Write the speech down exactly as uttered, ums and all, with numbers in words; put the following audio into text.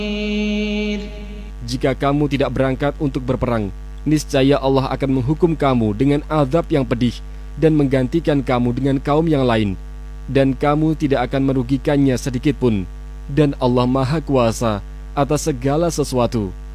Jika kamu tidak berangkat untuk berperang, niscaya Allah akan menghukum kamu dengan azab yang pedih dan menggantikan kamu dengan kaum yang lain, dan kamu tidak akan merugikannya sedikitpun. Dan Allah Maha Kuasa atas segala sesuatu.